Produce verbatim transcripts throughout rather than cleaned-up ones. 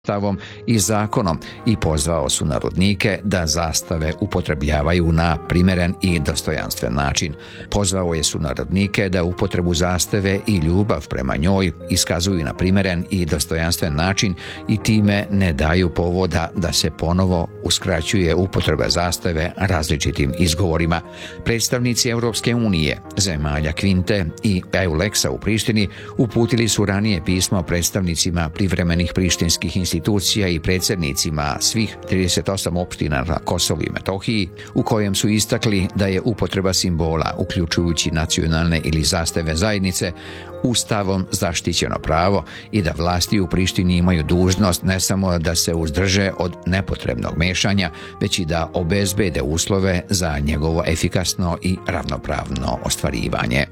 Ustavom i zakonom i pozvao su narodnike da zastave upotrebljavaju na primeren i dostojanstven način. Pozvao je sunarodnike da upotrebu zastave i ljubav prema njoj iskazuju na primeren i dostojanstven način i time ne daju povoda da se ponovo uskraćuje upotreba zastave različitim izgovorima. Predstavnici Europske unije, zemalja Kvinte i Euleksa u Prištini uputili su ranije pismo predstavnicima privremenih prištinskih institucija institucija i predsjednicima svih trideset osam opština na Kosovu i Metohiji, u kojem su istakli da je upotreba simbola, uključujući nacionalne ili zastave zajednice, Ustavom zaštićeno pravo i da vlasti u Prištini imaju dužnost ne samo da se uzdrže od nepotrebnog mešanja, već i da obezbede uslove za njegovo efikasno i ravnopravno ostvarivanje.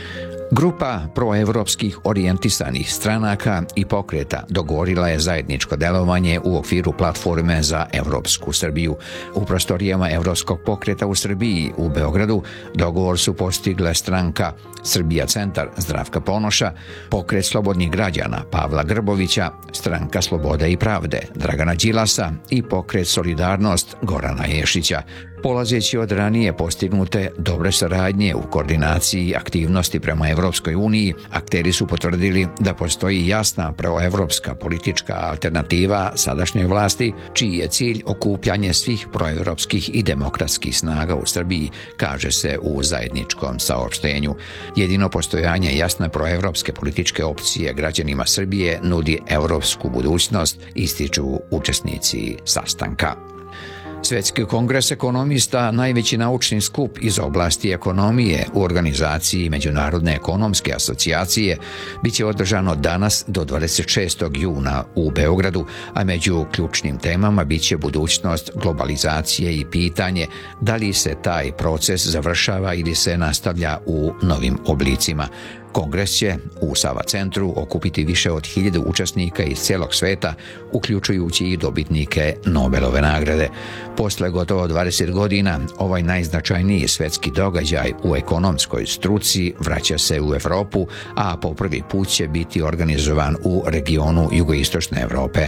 Grupa proevropskih orijentisanih stranaka i pokreta dogovorila je zajedničko delovanje u okviru platforme za Evropsku Srbiju. U prostorijama Evropskog pokreta u Srbiji u Beogradu dogovor su postigle stranka Srbija centar Zdravka Ponoša, pokret slobodnih građana Pavla Grbovića, stranka Slobode i pravde Dragana Đilasa i pokret Solidarnost Gorana Ješića. Polazeći od ranije postignute dobre saradnje u koordinaciji aktivnosti prema Evropskoj uniji, akteri su potvrdili da postoji jasna proevropska politička alternativa sadašnjoj vlasti, čiji je cilj okupljanje svih proevropskih i demokratskih snaga u Srbiji, kaže se u zajedničkom saopštenju. Jedino postojanje jasne proevropske političke opcije građanima Srbije nudi evropsku budućnost, ističu učesnici sastanka. Svetski kongres ekonomista, najveći naučni skup iz oblasti ekonomije u organizaciji Međunarodne ekonomske asocijacije, bit će održano danas do dvadeset šestog juna u Beogradu, a među ključnim temama bit će budućnost globalizacije i pitanje da li se taj proces završava ili se nastavlja u novim oblicima. Kongres će u Sava centru okupiti više od hiljadu učesnika iz cijelog sveta, uključujući i dobitnike Nobelove nagrade. Posle gotovo dvadeset godina, ovaj najznačajniji svetski događaj u ekonomskoj struci vraća se u Evropu, a po prvi put će biti organizovan u regionu jugoistočne Evrope.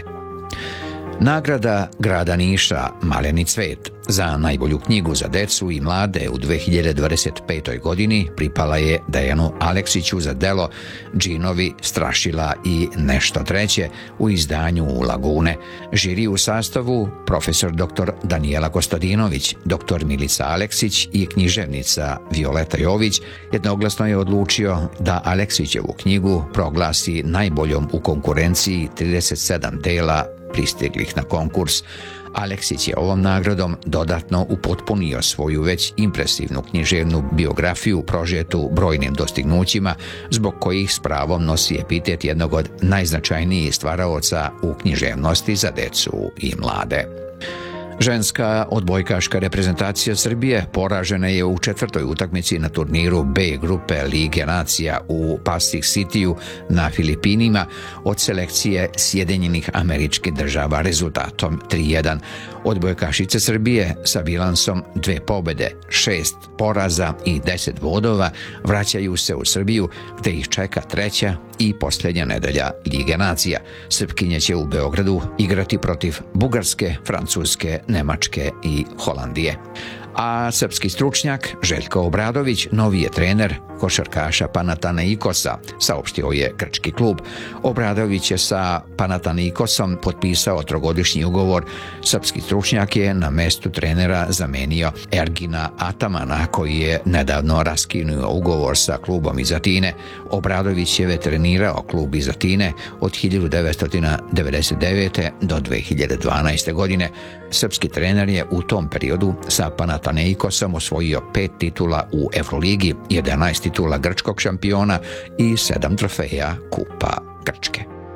Nagrada grada Niša Maleni cvet za najbolju knjigu za decu i mlade u dve hiljade dvadeset petoj godini pripala je Dejanu Aleksiću za delo Džinovi, strašila i nešto treće u izdanju Lagune. Žiri u sastavu profesor doktor Danijela Kostadinović, doktor Milica Aleksić i književnica Violeta Jović jednoglasno je odlučio da Aleksićevu knjigu proglasi najboljom u konkurenciji trideset sedam dela pristiglih na konkurs. Aleksić je ovom nagradom dodatno upotpunio svoju već impresivnu književnu biografiju prožetu brojnim dostignućima, zbog kojih s pravom nosi epitet jednog od najznačajnijih stvaraoca u književnosti za decu i mlade. Ženska odbojkaška reprezentacija Srbije poražena je u četvrtoj utakmici na turniru B grupe Lige nacija u Pacific Cityu na Filipinima od selekcije Sjedinjenih Američkih Država rezultatom tri jedan. Odbojkašice Srbije sa bilansom dve pobede, šest poraza i deset bodova vraćaju se u Srbiju, gde ih čeka treća i posljednja nedelja Lige nacija. Srpkinje će u Beogradu igrati protiv Bugarske, Francuske, Nemačke i Holandije. A srpski stručnjak Željko Obradović novi je trener košarkaša Panathinaikosa, saopštio je grčki klub. Obradović je sa Panathinaikosom potpisao trogodišnji ugovor. Srpski stručnjak je na mestu trenera zamenio Ergina Atamana, koji je nedavno raskinuo ugovor sa klubom iz Atine. Obradović je trenirao klub iz Atine od hiljadu devetsto devedeset devete. do dve hiljade dvanaeste. godine. Srpski trener je u tom periodu sa Panathinaikosom osvojio pet titula u Evroligi, jedanaest titula grčkog šampiona i sedam trofeja Kupa Grčke.